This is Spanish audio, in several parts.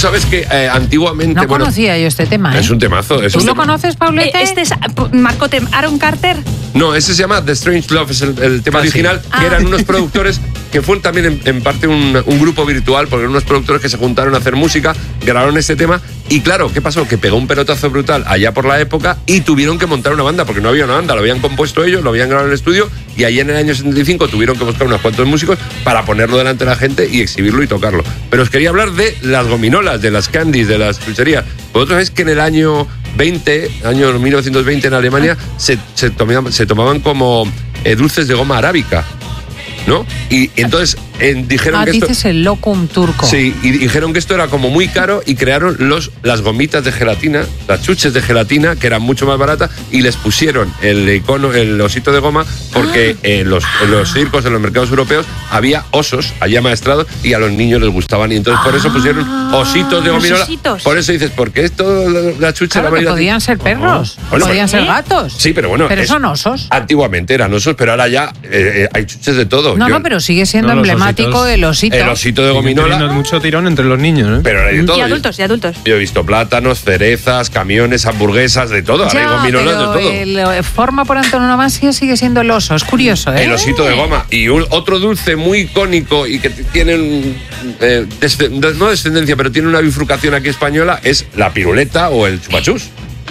sabes que antiguamente... No conocía yo este tema, ¿eh? Es un temazo. ¿Tú lo conoces, Paulete? ¿Este es Marco Aaron Carter? No, ese se llama The Strange Love, es el tema original, que eran unos productores que fue también en parte un grupo virtual, porque eran unos productores que se juntaron a hacer música, grabaron este tema, y claro, ¿qué pasó? Que pegó un pelotazo brutal allá por la época y tuvieron que montar una banda, porque no había una banda, lo habían compuesto ellos, lo habían grabado en el estudio, y allí en el año 75 tuvieron que buscar unos cuantos músicos para ponerlo delante de la gente y exhibirlo y tocarlo. Pero os quería hablar de las gominolas, de las candies, de las chucherías. Vosotros sabéis que en el año 1920 en Alemania se tomaban como dulces de goma arábica, ¿no? Y entonces dijeron que esto... dices el locum turco. Sí, y dijeron que esto era como muy caro y crearon las gomitas de gelatina, las chuches de gelatina, que eran mucho más baratas, y les pusieron el icono, el osito de goma, porque en los circos, en los mercados europeos, había osos allí amaestrados y a los niños les gustaban, y entonces por eso pusieron ositos de gominola. Por eso dices, porque esto, la chucha... Claro, que podían ser perros, podían ser gatos. Sí, pero bueno... Pero son osos. Antiguamente eran osos, pero ahora ya hay chuches de todo. No, pero sigue siendo emblemático el osito. El osito de gominola. Tiene mucho tirón entre los niños, ¿eh? Pero hay de todo. Y adultos. Yo he visto plátanos, cerezas, camiones, hamburguesas, de todo. Ahora hay gominolas de todo. El forma por antonomasia sigue siendo el oso. Es curioso, ¿eh? El osito de goma. Y otro dulce muy icónico y que tiene no descendencia, pero tiene una bifurcación aquí española, es la piruleta o el chupachús.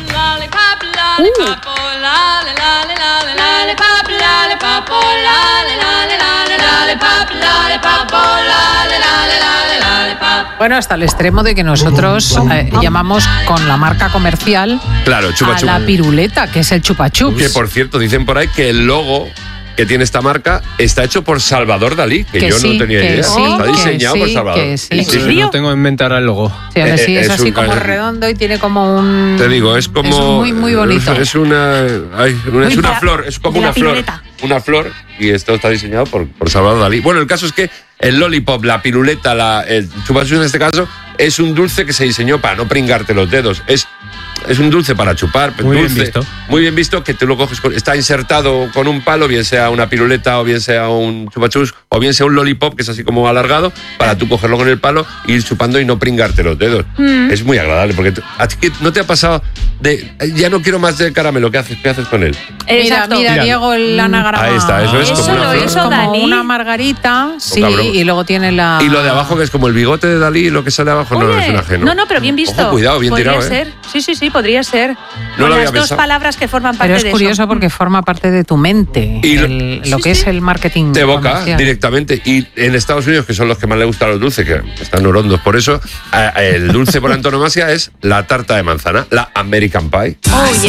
Bueno, hasta el extremo de que nosotros llamamos con la marca comercial a la piruleta, que es el chupachús. Que por cierto, dicen por ahí que el logo que tiene esta marca está hecho por Salvador Dalí, que yo no tenía idea. Está diseñado por Salvador. No tengo en mente ahora el logo. Sí, es así como redondo y tiene como un... Te digo, es como... Es muy, muy bonito. Es una flor, es como una flor. Una flor, y esto está diseñado por Salvador Dalí. Bueno, el caso es que el lollipop, la piruleta, el chupachús en este caso, es un dulce que se diseñó para no pringarte los dedos. Es un dulce para chupar, muy bien visto, que tú lo coges, está insertado con un palo, bien sea una piruleta o bien sea un chupachús o bien sea un lollipop, que es así como alargado, para tú cogerlo con el palo, ir chupando y no pringarte los dedos. Es muy agradable, porque a ti no te ha pasado de ya no quiero más de caramelo, ¿qué haces con él? Mira, Diego, el anagrama. Ahí está, eso es como una margarita, sí, y luego tiene la... Y lo de abajo, que es como el bigote de Dalí, lo que sale abajo. Oye, no es un ajeno. No, pero bien visto. Ojo, cuidado, bien podría tirado, ser. Sí, podría ser. No lo había las dos pensado. palabras que forman parte de eso. Pero es curioso porque forma parte de tu mente, lo que es el marketing de boca comercial. Directamente. Y en Estados Unidos, que son los que más les gustan los dulces, que están orondos por eso, el dulce por antonomasia es la tarta de manzana, la American Pie. Oh, yeah.